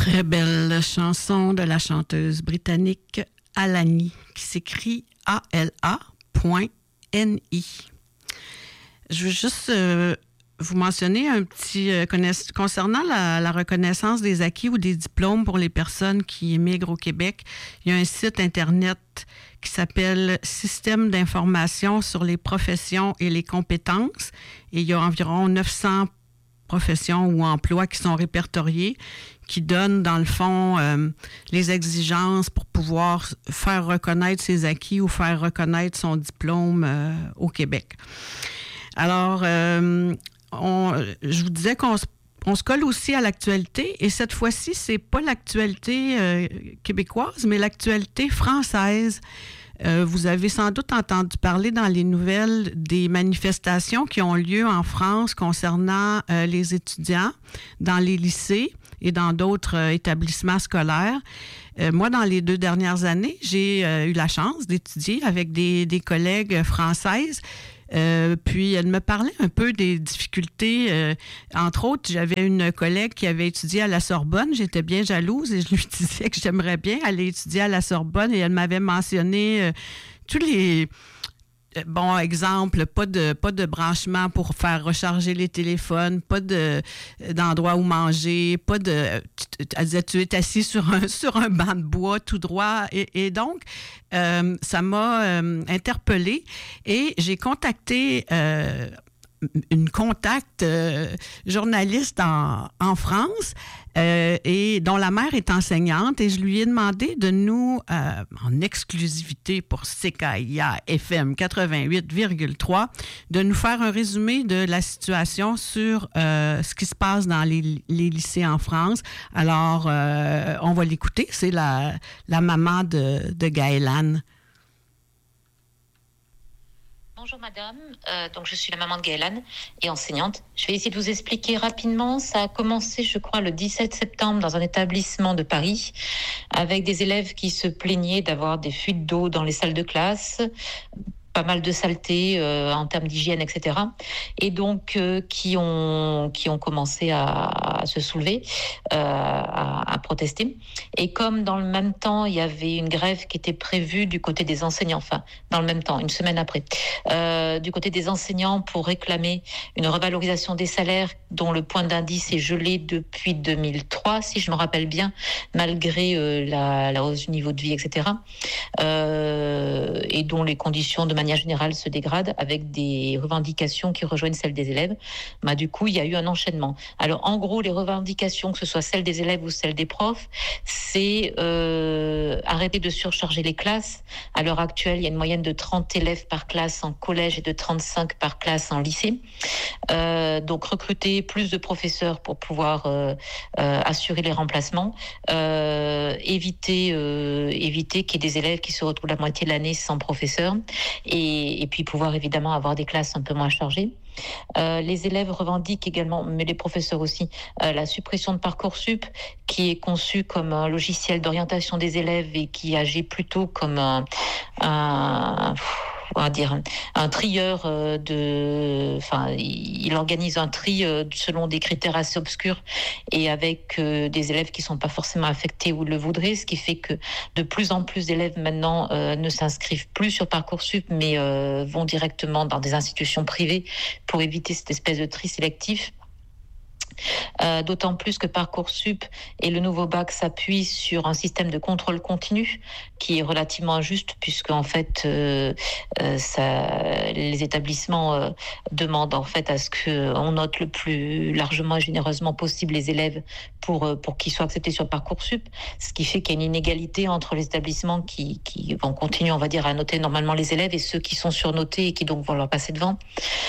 Très belle chanson de la chanteuse britannique Alani, qui s'écrit ALA.NI. Je veux juste vous mentionner un petit concernant la reconnaissance des acquis ou des diplômes pour les personnes qui émigrent au Québec. Il y a un site Internet qui s'appelle Système d'information sur les professions et les compétences. Et il y a environ 900 professions ou emplois qui sont répertoriés, qui donnent, dans le fond, les exigences pour pouvoir faire reconnaître ses acquis ou faire reconnaître son diplôme au Québec. Alors, je vous disais qu'on se colle aussi à l'actualité, et cette fois-ci, c'est pas l'actualité québécoise, mais l'actualité française. Vous avez sans doute entendu parler dans les nouvelles des manifestations qui ont lieu en France concernant les étudiants dans les lycées et dans d'autres établissements scolaires. Moi, dans les 2 dernières années, j'ai eu la chance d'étudier avec des collègues françaises. Puis elle me parlait un peu des difficultés. Entre autres, j'avais une collègue qui avait étudié à la Sorbonne. J'étais bien jalouse et je lui disais que j'aimerais bien aller étudier à la Sorbonne, et elle m'avait mentionné tous les... Bon, exemple, pas de branchement pour faire recharger les téléphones, pas d'endroit où manger, pas de... Elle disait, tu es assis sur un banc de bois tout droit. Et donc, ça m'a interpellée, et j'ai contacté une journaliste en France, et dont la mère est enseignante, et je lui ai demandé de nous, en exclusivité pour CKIA FM 88,3, de nous faire un résumé de la situation sur ce qui se passe dans les lycées en France. Alors, on va l'écouter. C'est la maman de Gaëlane. Bonjour madame, donc je suis la maman de Gaëlane et enseignante. Je vais essayer de vous expliquer rapidement. Ça a commencé, je crois, le 17 septembre dans un établissement de Paris, avec des élèves qui se plaignaient d'avoir des fuites d'eau dans les salles de classe, pas mal de saleté en termes d'hygiène, etc. Et donc qui ont commencé à se soulever, à protester. Et comme dans le même temps, il y avait une grève qui était prévue du côté des enseignants, enfin dans le même temps, une semaine après, du côté des enseignants pour réclamer une revalorisation des salaires dont le point d'indice est gelé depuis 2003, si je me rappelle bien, malgré la hausse du niveau de vie, etc. Et dont les conditions de manière générale se dégradent, avec des revendications qui rejoignent celles des élèves. Du coup, il y a eu un enchaînement. Alors, en gros, les revendications, que ce soit celles des élèves ou celles des profs, c'est arrêter de surcharger les classes. À l'heure actuelle, il y a une moyenne de 30 élèves par classe en collège et de 35 par classe en lycée. Donc, recruter plus de professeurs pour pouvoir assurer les remplacements. Éviter qu'il y ait des élèves qui se retrouvent la moitié de l'année sans professeur, et puis pouvoir évidemment avoir des classes un peu moins chargées. Les élèves revendiquent également, mais les professeurs aussi, la suppression de Parcoursup, qui est conçu comme un logiciel d'orientation des élèves et qui agit plutôt comme un trieur il organise un tri selon des critères assez obscurs, et avec des élèves qui sont pas forcément affectés ou le voudraient, ce qui fait que de plus en plus d'élèves maintenant ne s'inscrivent plus sur Parcoursup, mais vont directement dans des institutions privées pour éviter cette espèce de tri sélectif. D'autant plus que Parcoursup et le nouveau bac s'appuient sur un système de contrôle continu qui est relativement injuste, puisque en fait les établissements demandent en fait à ce qu'on note le plus largement et généreusement possible les élèves pour qu'ils soient acceptés sur Parcoursup, ce qui fait qu'il y a une inégalité entre les établissements qui vont continuer, on va dire, à noter normalement les élèves, et ceux qui sont surnotés et qui donc vont leur passer devant.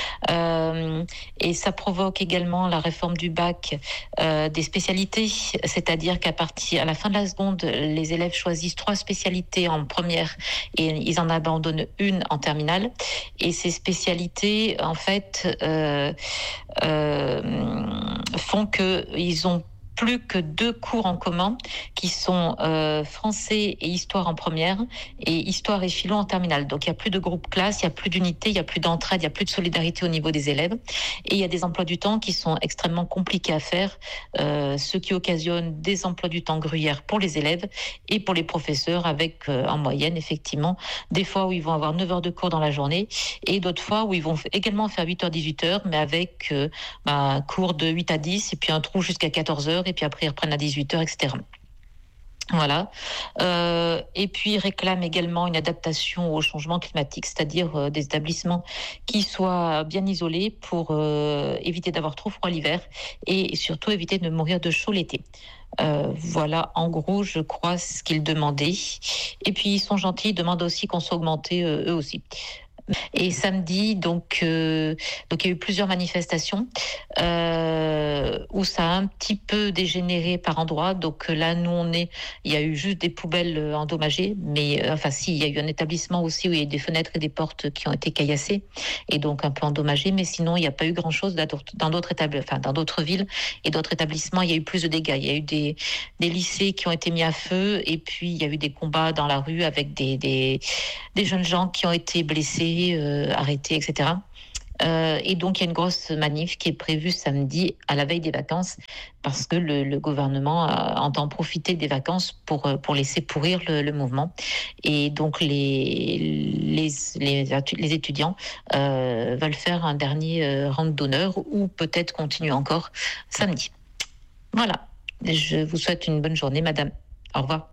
Et ça provoque également la réforme du bac des spécialités, c'est-à-dire qu'à la fin de la seconde, les élèves choisissent 3 spécialités en première et ils en abandonnent une en terminale. Et ces spécialités, en fait, font qu'ils ont plus que 2 cours en commun qui sont français et histoire en première et histoire et philo en terminale. Donc il n'y a plus de groupe classe, il n'y a plus d'unité, il n'y a plus d'entraide, il n'y a plus de solidarité au niveau des élèves. Et il y a des emplois du temps qui sont extrêmement compliqués à faire, ce qui occasionne des emplois du temps gruyères pour les élèves et pour les professeurs avec en moyenne effectivement des fois où ils vont avoir 9 heures de cours dans la journée et d'autres fois où ils vont également faire 8h-18h mais avec un cours de 8 à 10 et puis un trou jusqu'à 14h et puis après ils reprennent à 18h, etc. Voilà. Et puis il réclame également une adaptation au changement climatique, c'est-à-dire des établissements qui soient bien isolés pour éviter d'avoir trop froid l'hiver et surtout éviter de mourir de chaud l'été. Voilà, en gros, je crois ce qu'ils demandaient. Et puis ils sont gentils, ils demandent aussi qu'on soit augmentés eux aussi. Et samedi, donc il y a eu plusieurs manifestations où ça a un petit peu dégénéré par endroits. Donc là, il y a eu juste des poubelles endommagées, mais il y a eu un établissement aussi où il y a eu des fenêtres et des portes qui ont été caillassées et donc un peu endommagées. Mais sinon, il n'y a pas eu grand-chose dans d'autres villes et d'autres établissements. Il y a eu plus de dégâts. Il y a eu des lycées qui ont été mis à feu et puis il y a eu des combats dans la rue avec des jeunes gens qui ont été blessés. Arrêtés, etc. Et donc, il y a une grosse manif qui est prévue samedi à la veille des vacances parce que le gouvernement entend profiter des vacances pour laisser pourrir le mouvement. Et donc, les étudiants veulent faire un dernier round d'honneur ou peut-être continuer encore samedi. Voilà. Je vous souhaite une bonne journée, madame. Au revoir.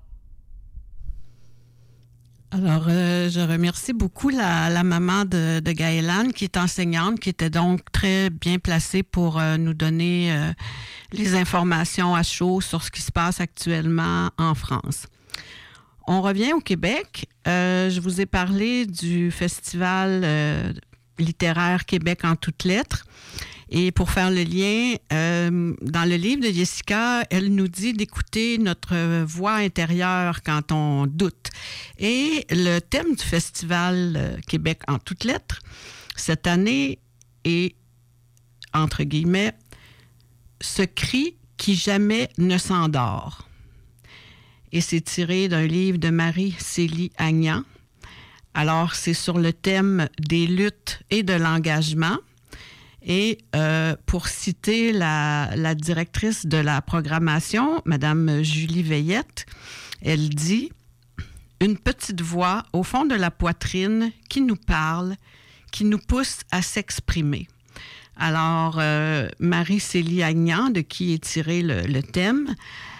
Alors, je remercie beaucoup la maman de Gaëlane, qui est enseignante, qui était donc très bien placée pour nous donner les informations à chaud sur ce qui se passe actuellement en France. On revient au Québec. Je vous ai parlé du festival littéraire Québec en toutes lettres. Et pour faire le lien, dans le livre de Jessica, elle nous dit d'écouter notre voix intérieure quand on doute. Et le thème du festival Québec en toutes lettres, cette année, est, entre guillemets, « Ce cri qui jamais ne s'endort ». Et c'est tiré d'un livre de Marie-Célie Agnan. Alors, c'est sur le thème des luttes et de l'engagement. Et pour citer la directrice de la programmation, Madame Julie Veillette, elle dit « Une petite voix au fond de la poitrine qui nous parle, qui nous pousse à s'exprimer. » Alors, Marie-Célie Agnan, de qui est tiré le thème,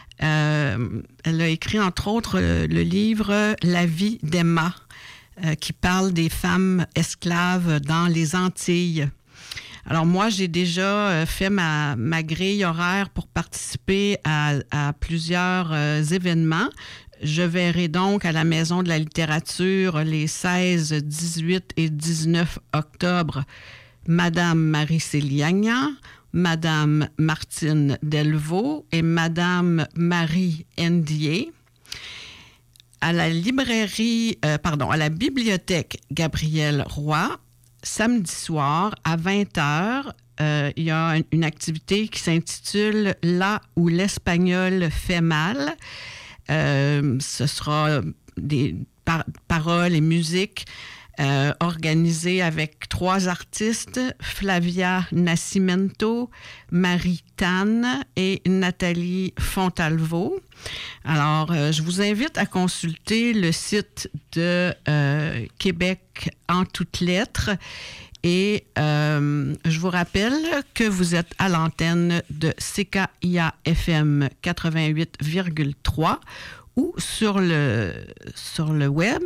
elle a écrit entre autres le livre « La vie d'Emma », qui parle des femmes esclaves dans les Antilles. Alors moi, j'ai déjà fait ma grille horaire pour participer à plusieurs événements. Je verrai donc à la Maison de la littérature les 16, 18 et 19 octobre Madame Marie-Célie Agnan, Madame Martine Delvaux et Madame Marie Ndiaye. À la bibliothèque Gabriel Roy, samedi soir, à 20h, il y a une activité qui s'intitule « Là où l'espagnol fait mal ». Ce sera des paroles et musique organisées avec 3 artistes, Flavia Nascimento, Marie Tanne et Nathalie Fontalvo. Alors, je vous invite à consulter le site de Québec en toutes lettres et je vous rappelle que vous êtes à l'antenne de CKIA-FM 88,3 ou sur le web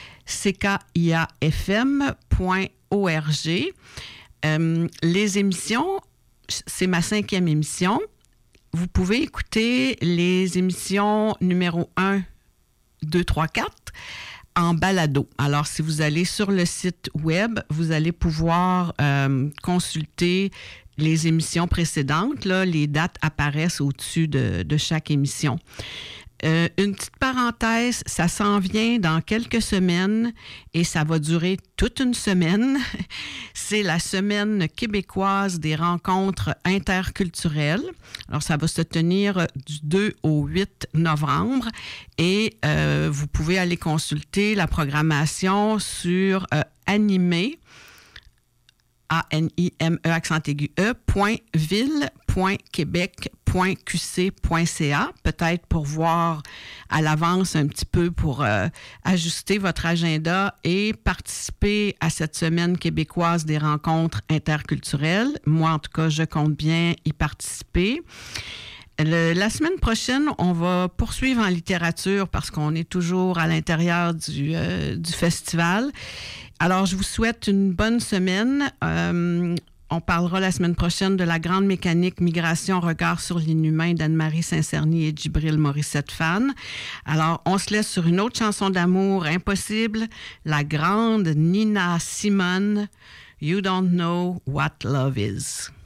ckiafm.org. Les émissions, c'est ma 5e émission. Vous pouvez écouter les émissions numéro 1, 2, 3, 4 en balado. Alors, si vous allez sur le site web, vous allez pouvoir consulter les émissions précédentes. Là, les dates apparaissent au-dessus de chaque émission. Une petite parenthèse, ça s'en vient dans quelques semaines et ça va durer toute une semaine. C'est la semaine québécoise des rencontres interculturelles. Alors, ça va se tenir du 2 au 8 novembre et vous pouvez aller consulter la programmation sur Animé, anime.ville.québec.qc.ca, peut-être pour voir à l'avance un petit peu pour ajuster votre agenda et participer à cette semaine québécoise des rencontres interculturelles. Moi, en tout cas, je compte bien y participer. La semaine prochaine, on va poursuivre en littérature parce qu'on est toujours à l'intérieur du festival. Alors, je vous souhaite une bonne semaine. On parlera la semaine prochaine de La Grande Mécanique, Migration, Regard sur l'inhumain d'Anne-Marie Saint-Cerny et Djibril Morissette-Fan. Alors, on se laisse sur une autre chanson d'amour impossible, la grande Nina Simone, You Don't Know What Love Is.